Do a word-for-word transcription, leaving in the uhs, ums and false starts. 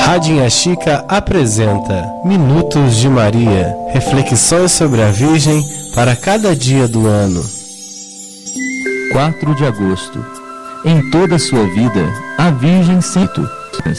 Radinha Chica apresenta Minutos de Maria, reflexões sobre a Virgem para cada dia do ano. quatro de agosto. Em toda a sua vida, a Virgem Santo